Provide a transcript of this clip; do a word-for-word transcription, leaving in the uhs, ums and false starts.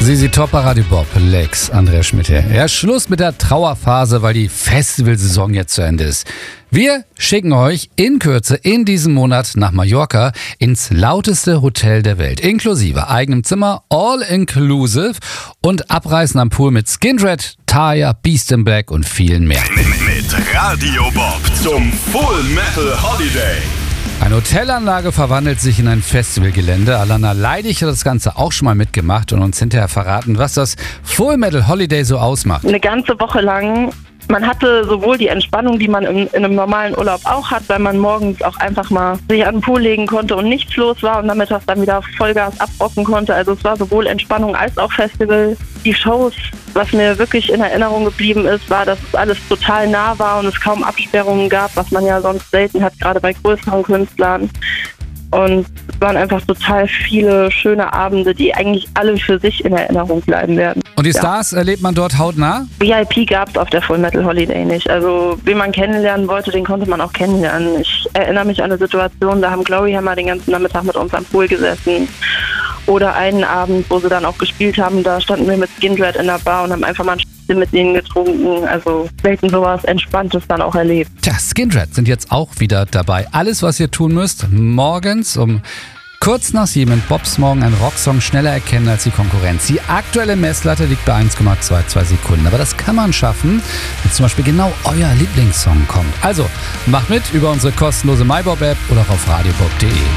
Sisi Top bei Radio Bob, Lex, Andrea Schmidt hier. Ja, Schluss mit der Trauerphase, weil die Festivalsaison jetzt zu Ende ist. Wir schicken euch in Kürze in diesem Monat nach Mallorca ins lauteste Hotel der Welt. Inklusive eigenem Zimmer, all inclusive und Abreißen am Pool mit Skindred, Taya, Beast in Black und vielen mehr. Mit Radio Bob zum Full Metal Holiday. Eine Hotelanlage verwandelt sich in ein Festivalgelände. Alana Leidig hat das Ganze auch schon mal mitgemacht und uns hinterher verraten, was das Full Metal Holiday so ausmacht. Eine ganze Woche lang. Man hatte sowohl die Entspannung, die man in, in einem normalen Urlaub auch hat, weil man morgens auch einfach mal sich an den Pool legen konnte und nichts los war und damit das dann wieder Vollgas abrocken konnte. Also es war sowohl Entspannung als auch Festival. Die Shows, was mir wirklich in Erinnerung geblieben ist, war, dass es alles total nah war und es kaum Absperrungen gab, was man ja sonst selten hat, gerade bei größeren Künstlern. Und es waren einfach total viele schöne Abende, die eigentlich alle für sich in Erinnerung bleiben werden. Und die Ja. Stars erlebt man dort hautnah? V I P gab es auf der Full Metal Holiday nicht. Also wen man kennenlernen wollte, den konnte man auch kennenlernen. Ich erinnere mich an eine Situation, da haben Glory Hammer den ganzen Nachmittag mit uns am Pool gesessen. Oder einen Abend, wo sie dann auch gespielt haben, da standen wir mit Skindred in der Bar und haben einfach mal ein Spiel mit denen getrunken. Also selten sowas Entspanntes dann auch erlebt. Tja, Skindred sind jetzt auch wieder dabei. Alles, was ihr tun müsst, morgens um kurz nach sieben in Bobs Morgen einen Rocksong schneller erkennen als die Konkurrenz. Die aktuelle Messlatte liegt bei eins Komma zweiundzwanzig Sekunden. Aber das kann man schaffen, wenn zum Beispiel genau euer Lieblingssong kommt. Also macht mit über unsere kostenlose MyBob-App oder auch auf radiobob punkt de.